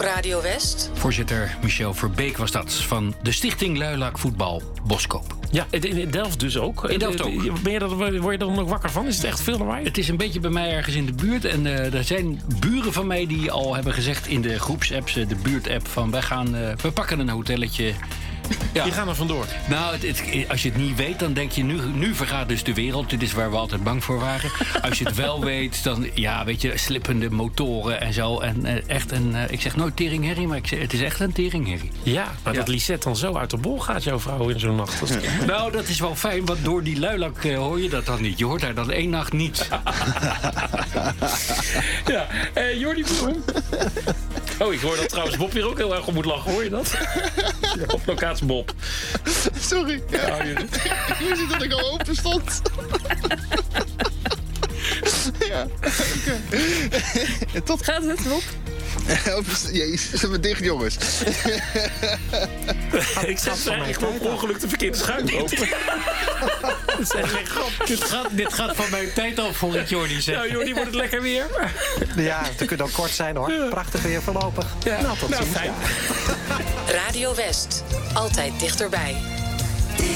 Radio West. Voorzitter Michel Verbeek was dat, van de Stichting Luilak Voetbal Boskoop. Ja, in Delft dus ook. In Delft ook. Word je er nog wakker van? Is het echt veel lawaai? Het is een beetje bij mij ergens in de buurt. En er zijn buren van mij die al hebben gezegd in de groepsapps, de buurtapp, van we pakken een hotelletje. Ja. Die gaan er vandoor. Nou, als je het niet weet, dan denk je, nu vergaat dus de wereld. Dit is waar we altijd bang voor waren. Als je het wel weet, dan, ja, weet je, slippende motoren en zo. En echt ik zeg nooit teringherrie, maar het is echt een teringherrie. Ja, maar dat Lisette dan zo uit de bol gaat, jouw vrouw, in zo'n nacht. Nou, dat is wel fijn, want door die luilak hoor je dat dan niet. Je hoort haar dan 1 nacht niet. Ja, Jordi Boom. Oh, ik hoor dat trouwens Bob hier ook heel erg om moet lachen. Hoor je dat? Ja, op locatie Bob. Sorry. Ja. Je ziet dat ik al open stond. Ja, oké. Tot... Gaat het, Bob? Jezus, ze hebben dicht, jongens. Ik zet eigenlijk op ongeluk de verkeerde schuim open. Dat is echt geen grap. Dit gaat van mijn tijd af, voor het Jordi zegt. Nou, Jordi, wordt het lekker weer. Ja, het kunt ook kort zijn, hoor. Prachtig weer voorlopig. Ja. Nou, tot ziens. Fijn. Radio West. Altijd dichterbij.